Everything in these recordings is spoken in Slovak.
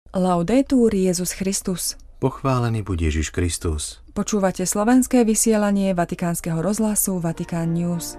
Laudetur Jesus Christus. Pochválený buď Ježiš Kristus. Počúvate slovenské vysielanie Vatikánskeho rozhlasu Vatikán News.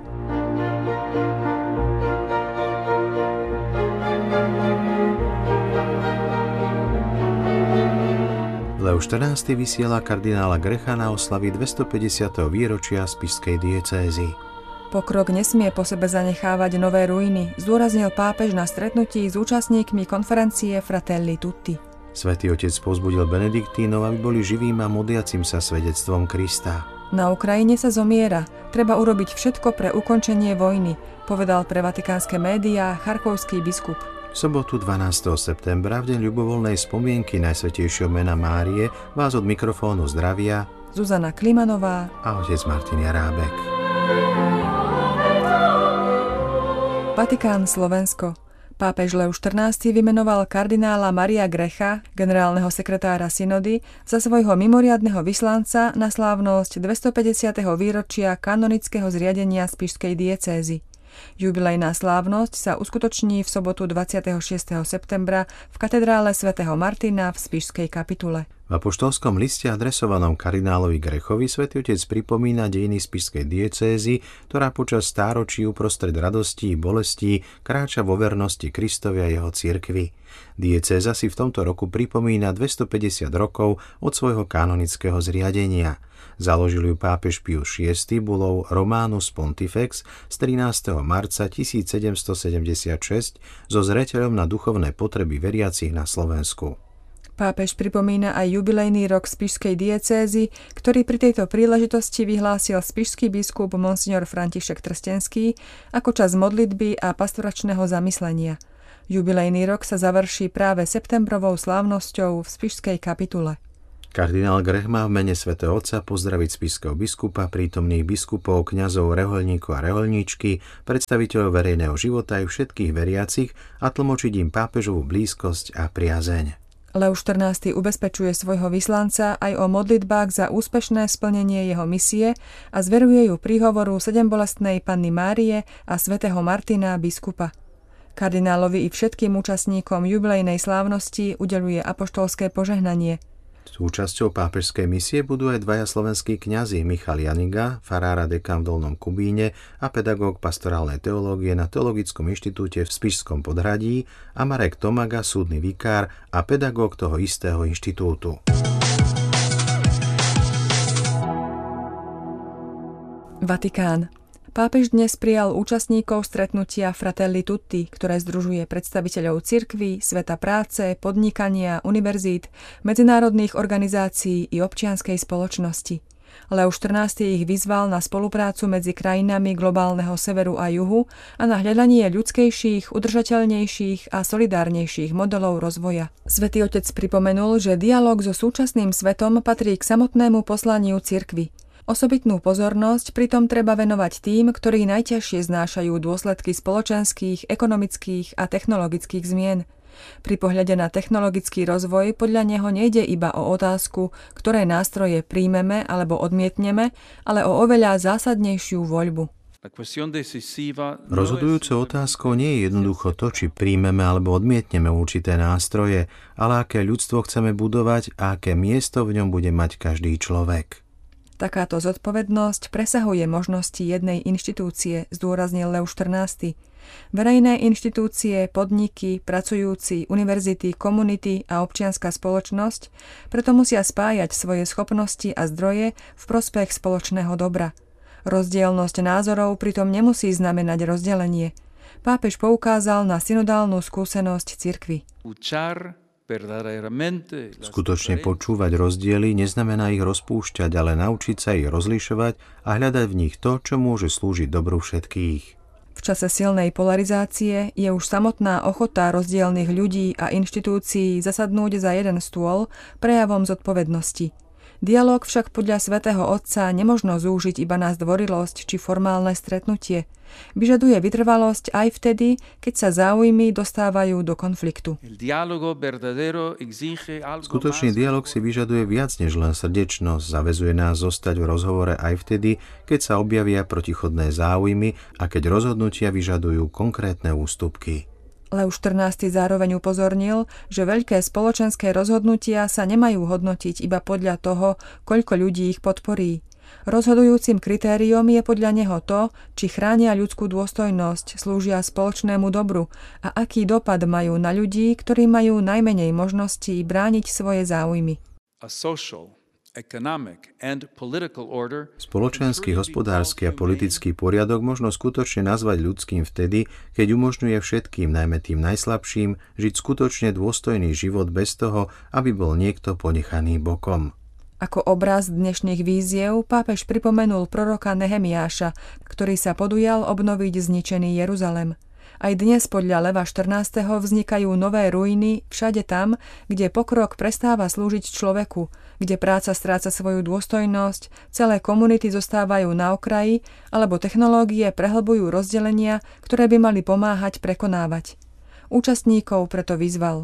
Leo XIV vysiela kardinála Grecha na oslavy 250. výročia spišskej diecézy. Pokrok nesmie po sebe zanechávať nové ruiny, zdôraznil pápež na stretnutí s účastníkmi konferencie Fratelli Tutti. Svätý Otec povzbudil Benediktínov, aby boli živým a modliacim sa svedectvom Krista. Na Ukrajine sa zomiera. Treba urobiť všetko pre ukončenie vojny, povedal pre vatikánske médiá charkovský biskup. V sobotu 12. septembra, v deň ľubovoľnej spomienky Najsvätejšieho mena Márie, vás od mikrofónu zdravia Zuzana Klimanová a otec Martin Jarábek. Vatikán, Slovensko. Pápež Leo XIV vymenoval kardinála Maria Grecha, generálneho sekretára synody, za svojho mimoriadneho vyslanca na slávnosť 250. výročia kanonického zriadenia spišskej diecézy. Jubilejná slávnosť sa uskutoční v sobotu 26. septembra v katedrále svätého Martina v spišskej kapitule. V apoštolskom liste adresovanom kardinálovi Grechovi svätý Otec pripomína dejiny spišskej diecézy, ktorá počas stáročí uprostred radostí i bolestí kráča vo vernosti Kristovi a jeho cirkvi. Diecéza si v tomto roku pripomína 250 rokov od svojho kanonického zriadenia. Založil ju pápež Pius VI bulou Romanus Pontifex z 13. marca 1776 so zreteľom na duchovné potreby veriacich na Slovensku. Pápež pripomína aj jubilejný rok spišskej diecézy, ktorý pri tejto príležitosti vyhlásil spišský biskup monsignor František Trstenský ako čas modlitby a pastoračného zamyslenia. Jubilejný rok sa završí práve septembrovou slávnosťou v spišskej kapitule. Kardinál Grech má v mene svätého Otca pozdraviť spišského biskupa, prítomných biskupov, kňazov, rehoľníkov a rehoľníčky, predstaviteľov verejného života aj všetkých veriacich a tlmočiť im pápežovú blízkosť a priazeň. Leo XIV ubezpečuje svojho vyslanca aj o modlitbách za úspešné splnenie jeho misie a zveruje ju príhovoru sedembolestnej Panny Márie a svätého Martina biskupa. Kardinálovi i všetkým účastníkom jubilejnej slávnosti udeľuje apoštolské požehnanie. Súčasťou pápežskej misie budú aj dvaja slovenskí kňazi, Michal Janiga, farára dekan v Dolnom Kubíne a pedagóg pastorálnej teológie na Teologickom inštitúte v Spišskom Podhradí a Marek Tomaga, súdny vikár a pedagóg toho istého inštitútu. Vatikán. Pápež dnes prijal účastníkov stretnutia Fratelli Tutti, ktoré združuje predstaviteľov cirkví, sveta práce, podnikania, univerzít, medzinárodných organizácií i občianskej spoločnosti. Leo XIV ich vyzval na spoluprácu medzi krajinami globálneho severu a juhu a na hľadanie ľudskejších, udržateľnejších a solidárnejších modelov rozvoja. Svätý Otec pripomenul, že dialóg so súčasným svetom patrí k samotnému poslaniu cirkvi. Osobitnú pozornosť pritom treba venovať tým, ktorí najťažšie znášajú dôsledky spoločenských, ekonomických a technologických zmien. Pri pohľade na technologický rozvoj podľa neho nejde iba o otázku, ktoré nástroje príjmeme alebo odmietneme, ale o oveľa zásadnejšiu voľbu. Rozhodujúcou otázkou nie je jednoducho to, či príjmeme alebo odmietneme určité nástroje, ale aké ľudstvo chceme budovať a aké miesto v ňom bude mať každý človek. Takáto zodpovednosť presahuje možnosti jednej inštitúcie, zdôraznil Leo XIV. Verejné inštitúcie, podniky, pracujúci, univerzity, komunity a občianska spoločnosť preto musia spájať svoje schopnosti a zdroje v prospech spoločného dobra. Rozdielnosť názorov pritom nemusí znamenať rozdelenie. Pápež poukázal na synodálnu skúsenosť cirkvi. Skutočne počúvať rozdiely neznamená ich rozpúšťať, ale naučiť sa ich rozlišovať a hľadať v nich to, čo môže slúžiť dobru všetkých. V čase silnej polarizácie je už samotná ochota rozdielnych ľudí a inštitúcií zasadnúť za jeden stôl prejavom zodpovednosti. Dialóg však podľa svätého Otca nemožno zúžiť iba na zdvorilosť či formálne stretnutie. Vyžaduje vytrvalosť aj vtedy, keď sa záujmy dostávajú do konfliktu. Skutočný dialóg si vyžaduje viac než len srdečnosť, zaväzuje nás zostať v rozhovore aj vtedy, keď sa objavia protichodné záujmy a keď rozhodnutia vyžadujú konkrétne ústupky. Lev XIV zároveň upozornil, že veľké spoločenské rozhodnutia sa nemajú hodnotiť iba podľa toho, koľko ľudí ich podporí. Rozhodujúcim kritériom je podľa neho to, či chránia ľudskú dôstojnosť, slúžia spoločnému dobru a aký dopad majú na ľudí, ktorí majú najmenej možností brániť svoje záujmy. Spoločenský, hospodársky a politický poriadok možno skutočne nazvať ľudským vtedy, keď umožňuje všetkým, najmä tým najslabším, žiť skutočne dôstojný život bez toho, aby bol niekto ponechaný bokom. Ako obraz dnešných víziev pápež pripomenul proroka Nehemiáša, ktorý sa podujal obnoviť zničený Jeruzalem. Aj dnes podľa Leva XIV. Vznikajú nové ruiny všade tam, kde pokrok prestáva slúžiť človeku, kde práca stráca svoju dôstojnosť, celé komunity zostávajú na okraji, alebo technológie prehlbujú rozdelenia, ktoré by mali pomáhať prekonávať. Účastníkov preto vyzval: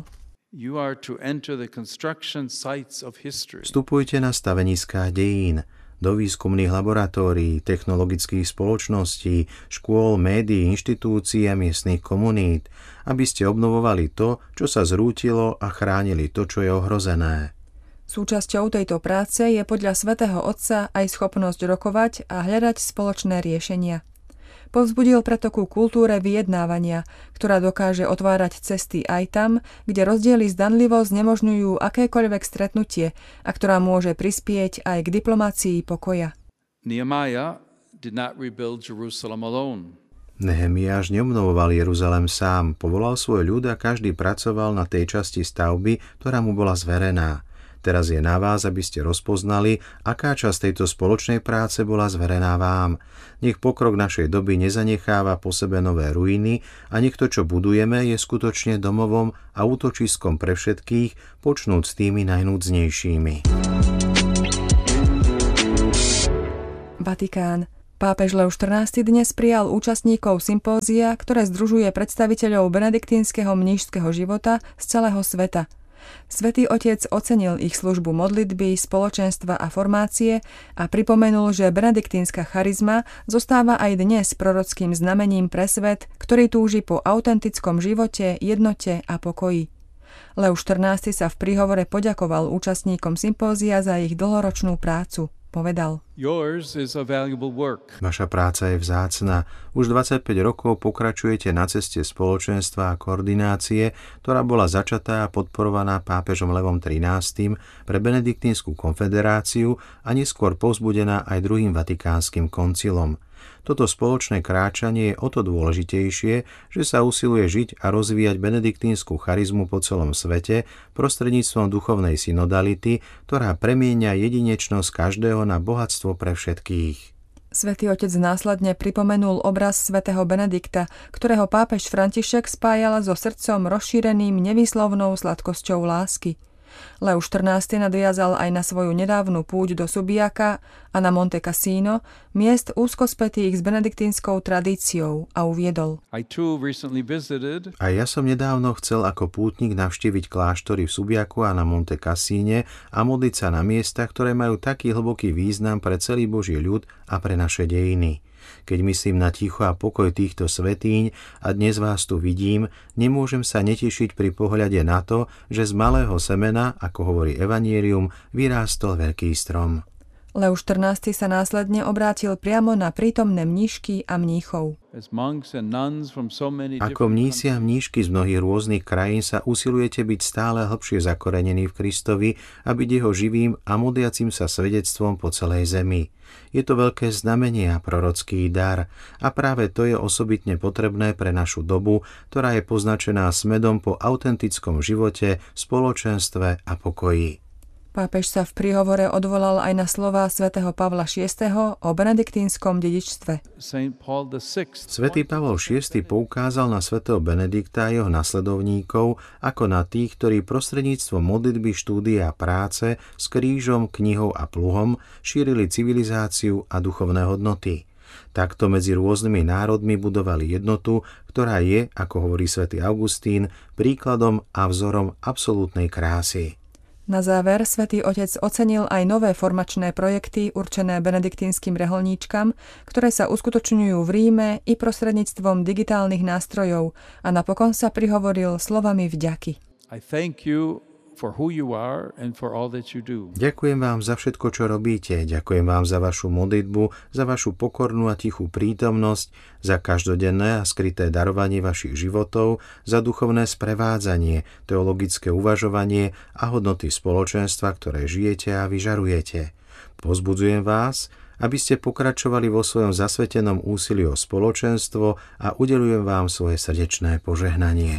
Vstupujte na staveniská dejín, do výskumných laboratórií, technologických spoločností, škôl, médií, inštitúcií a miestnych komunít, aby ste obnovovali to, čo sa zrútilo a chránili to, čo je ohrozené. Súčasťou tejto práce je podľa svätého Otca aj schopnosť rokovať a hľadať spoločné riešenia. Povzbudil preto ku kultúre vyjednávania, ktorá dokáže otvárať cesty aj tam, kde rozdiely zdanlivo znemožňujú akékoľvek stretnutie a ktorá môže prispieť aj k diplomácii pokoja. Nehemiáš neobnovoval Jeruzalem sám, povolal svoj ľud a každý pracoval na tej časti stavby, ktorá mu bola zverená. Teraz je na vás, aby ste rozpoznali, aká časť tejto spoločnej práce bola zverená vám. Nech pokrok našej doby nezanecháva po sebe nové ruiny a nech to, čo budujeme, je skutočne domovom a útočiskom pre všetkých, počnúc s tými najnúdznejšími. Vatikán. Pápež Lev XIV. Dnes prijal účastníkov sympózia, ktoré združuje predstaviteľov benediktínskeho mníšskeho života z celého sveta. Svätý Otec ocenil ich službu modlitby, spoločenstva a formácie a pripomenul, že benediktínska charizma zostáva aj dnes prorockým znamením pre svet, ktorý túži po autentickom živote, jednote a pokoji. Lev XIV. Sa v príhovore poďakoval účastníkom sympózia za ich dlhoročnú prácu. Povedal: Vaša práca je vzácna. Už 25 rokov pokračujete na ceste spoločenstva a koordinácie, ktorá bola začatá a podporovaná pápežom Levom XIII. Pre Benediktínsku konfederáciu a neskôr povzbudená aj druhým vatikánskym koncilom. Toto spoločné kráčanie je o to dôležitejšie, že sa usiluje žiť a rozvíjať benediktínsku charizmu po celom svete prostredníctvom duchovnej synodality, ktorá premieňa jedinečnosť každého na bohatstvo pre všetkých. Svätý Otec následne pripomenul obraz svätého Benedikta, ktorého pápež František spájal so srdcom rozšíreným nevýslovnou sladkosťou lásky. Lev XIV. Nadviazal aj na svoju nedávnu púť do Subiaca a na Monte Cassino, miest úzko spätých s benediktínskou tradíciou, a uviedol: A ja som nedávno chcel ako pútnik navštíviť kláštory v Subiacu a na Monte Cassine a modliť sa na miestach, ktoré majú taký hlboký význam pre celý Boží ľud a pre naše dejiny. Keď myslím na ticho a pokoj týchto svätýň a dnes vás tu vidím, nemôžem sa netešiť pri pohľade na to, že z malého semena, ako hovorí Evanjelium, vyrástol veľký strom. Lev XIV. Sa následne obrátil priamo na prítomné mníšky a mníchov. Ako mnísi a mníšky z mnohých rôznych krajín sa usilujete byť stále hlbšie zakorenení v Kristovi a byť jeho živým a modliacim sa svedectvom po celej zemi. Je to veľké znamenie a prorocký dar a práve to je osobitne potrebné pre našu dobu, ktorá je poznačená smedom po autentickom živote, spoločenstve a pokoji. Pápež sa v príhovore odvolal aj na slová svätého Pavla VI. O benediktínskom dedičstve. Svätý Pavol VI. Poukázal na svätého Benedikta a jeho nasledovníkov ako na tých, ktorí prostredníctvom modlitby, štúdia a práce s krížom, knihou a pluhom šírili civilizáciu a duchovné hodnoty. Takto medzi rôznymi národmi budovali jednotu, ktorá je, ako hovorí svätý Augustín, príkladom a vzorom absolútnej krásy. Na záver Svätý Otec ocenil aj nové formačné projekty určené benediktínskym reholníčkam, ktoré sa uskutočňujú v Ríme i prostredníctvom digitálnych nástrojov a napokon sa prihovoril slovami vďaky. I thank you for who you are and for all that you do. Ďakujem vám za všetko, čo robíte. Ďakujem vám za vašu modlitbu, za vašu pokornú a tichú prítomnosť, za každodenné a skryté darovanie vašich životov, za duchovné sprevádzanie, teologické uvažovanie a hodnoty spoločenstva, ktoré žijete a vyžarujete. Povzbudzujem vás, aby ste pokračovali vo svojom zasvetenom úsilí o spoločenstvo a udeľujem vám svoje srdečné požehnanie.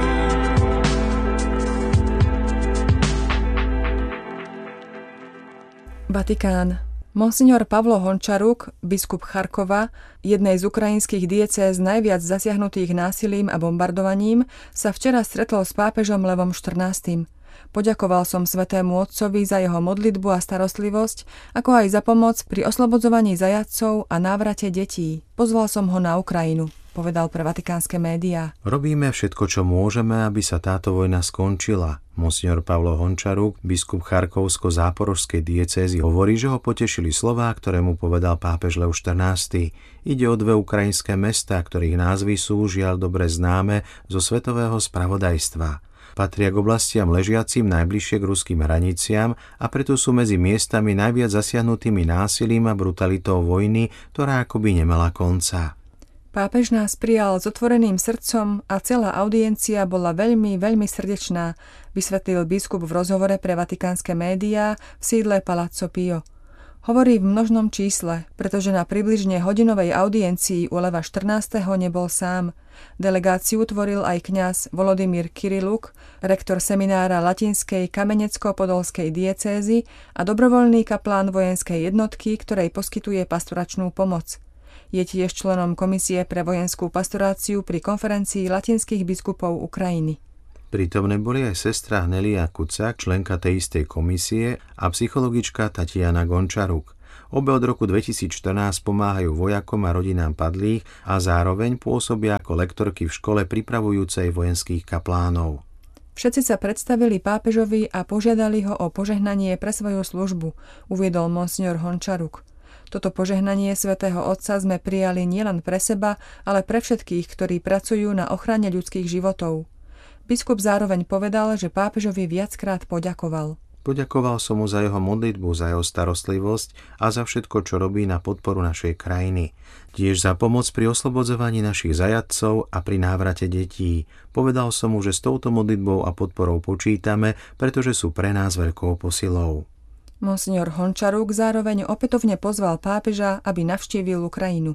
Vatikán. Monsignor Pavlo Hončaruk, biskup Charkova, jednej z ukrajinských diecéz najviac zasiahnutých násilím a bombardovaním, sa včera stretol s pápežom Levom XIV. Poďakoval som Svätému Otcovi za jeho modlitbu a starostlivosť, ako aj za pomoc pri oslobodzovaní zajatcov a návrate detí. Pozval som ho na Ukrajinu, povedal pre vatikánske médiá. Robíme všetko, čo môžeme, aby sa táto vojna skončila. Monsignor Pavlo Hončaruk, biskup Charkovsko-záporožskej diecézy, hovorí, že ho potešili slová, ktoré mu povedal pápež Lev XIV. Ide o dve ukrajinské mestá, ktorých názvy sú žiaľ dobre známe zo svetového spravodajstva. Patria k oblastiam ležiacim najbližšie k ruským hraniciam a preto sú medzi miestami najviac zasiahnutými násilím a brutalitou vojny, ktorá akoby nemala konca. Pápež nás prijal s otvoreným srdcom a celá audiencia bola veľmi, veľmi srdečná, vysvetlil biskup v rozhovore pre vatikánske médiá v sídle Palazzo Pio. Hovorí v množnom čísle, pretože na približne hodinovej audiencii u Leva XIV. Nebol sám. Delegáciu tvoril aj kňaz Volodymyr Kiriluk, rektor seminára latinskej kamenecko-podolskej diecézy a dobrovoľný kaplán vojenskej jednotky, ktorej poskytuje pastoračnú pomoc. Je tiež členom Komisie pre vojenskú pastoráciu pri konferencii latinských biskupov Ukrajiny. Prítomné boli aj sestra Nelia Kucak, členka tej istej komisie, a psychologička Tatiana Gončaruk. Obe od roku 2014 pomáhajú vojakom a rodinám padlých a zároveň pôsobia ako lektorky v škole pripravujúcej vojenských kaplánov. Všetci sa predstavili pápežovi a požiadali ho o požehnanie pre svoju službu, uviedol monsignor Hončaruk. Toto požehnanie Svätého Otca sme prijali nielen pre seba, ale pre všetkých, ktorí pracujú na ochrane ľudských životov. Biskup zároveň povedal, že pápežovi viackrát poďakoval. Poďakoval som mu za jeho modlitbu, za jeho starostlivosť a za všetko, čo robí na podporu našej krajiny. Tiež za pomoc pri oslobodzovaní našich zajatcov a pri návrate detí. Povedal som mu, že s touto modlitbou a podporou počítame, pretože sú pre nás veľkou posilou. Monsignor Hončaruk zároveň opätovne pozval pápeža, aby navštívil Ukrajinu.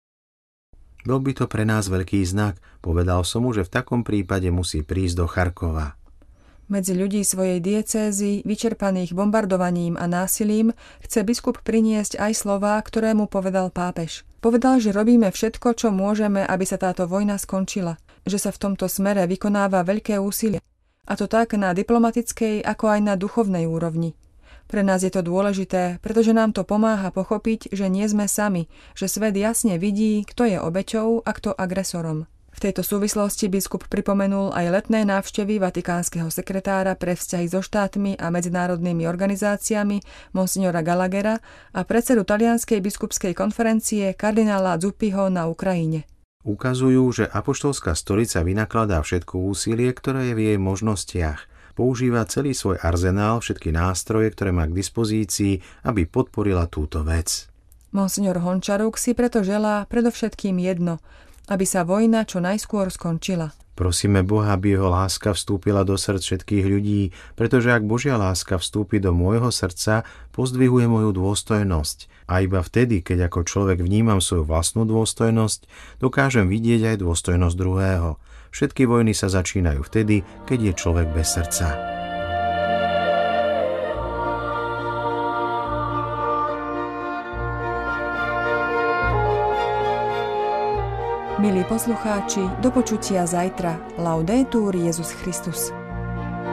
Bol by to pre nás veľký znak. Povedal som mu, že v takom prípade musí prísť do Charkova. Medzi ľudí svojej diecézy, vyčerpaných bombardovaním a násilím, chce biskup priniesť aj slová, ktoré mu povedal pápež. Povedal, že robíme všetko, čo môžeme, aby sa táto vojna skončila. Že sa v tomto smere vykonáva veľké úsilie. A to tak na diplomatickej, ako aj na duchovnej úrovni. Pre nás je to dôležité, pretože nám to pomáha pochopiť, že nie sme sami, že svet jasne vidí, kto je obeťou a kto agresorom. V tejto súvislosti biskup pripomenul aj letné návštevy vatikánskeho sekretára pre vzťahy so štátmi a medzinárodnými organizáciami monsignora Gallaghera a predsedu talianskej biskupskej konferencie kardinála Zuppiho na Ukrajine. Ukazujú, že apoštolská stolica vynakladá všetko úsilie, ktoré je v jej možnostiach. Používa celý svoj arzenál, všetky nástroje, ktoré má k dispozícii, aby podporila túto vec. Monsignor Hončaruk si preto želá predovšetkým jedno, aby sa vojna čo najskôr skončila. Prosíme Boha, aby jeho láska vstúpila do srdc všetkých ľudí, pretože ak Božia láska vstúpi do môjho srdca, pozdvihuje moju dôstojnosť. A iba vtedy, keď ako človek vnímam svoju vlastnú dôstojnosť, dokážem vidieť aj dôstojnosť druhého. Všetky vojny sa začínajú vtedy, keď je človek bez srdca. Milí poslucháči, do počutia zajtra. Laudetur Jesus Christus.